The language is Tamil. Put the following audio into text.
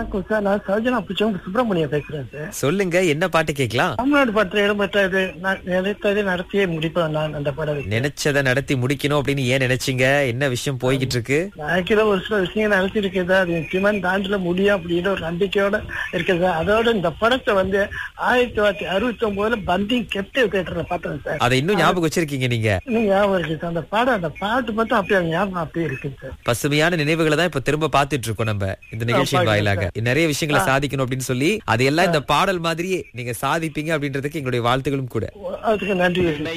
வணக்கம் சார். நான் சர்ஜனா புச்சம் சுப்பிரமணியம் பேசுறேன் சார். சொல்லுங்க, என்ன பாட்டு கேட்கலாம்? தமிழ்நாடு பற்ற இடம்பெற்றது நான் நினைத்ததை நடத்தியே முடிப்பேன். நான் அந்த படம் நினைச்சதை நடத்தி முடிக்கணும் அப்படின்னு ஏன் நினைச்சீங்க? என்ன விஷயம் போய்கிட்டு இருக்கு? ஆக்சுவலா ஒரு சில விஷயங்கள் நினைச்சிருக்கேன். அது நிச்சயமா தாண்டில முடியும் அப்படின்னு ஒரு நம்பிக்கையோட இருக்குது. அதோட இந்த படத்தை 1969 பந்தி கெப்டிவ் தியேட்டர்ல பார்த்தேன் சார். அதை இன்னும் ஞாபகம் வச்சிருக்கீங்க நீங்க? இன்னும் ஞாபகம் இருக்கு சார். அந்த பாட்டு மட்டும் அப்படியே ஞாபகம் அப்படியே இருக்கு சார். பசுமையான நினைவுகளை தான் இப்ப திரும்ப பாத்துட்டு இருக்கோம் நம்ம இந்த நிகழ்ச்சியின் வாயிலாக. நிறைய விஷயங்களை சாதிக்கணும் அப்படின்னு சொல்லி அதையெல்லாம் இந்த பாடல் மாதிரியே நீங்க சாதிப்பீங்க அப்படின்றதுக்கு எங்களுடைய வாழ்த்துக்களும் கூட. அதுக்கு நன்றி.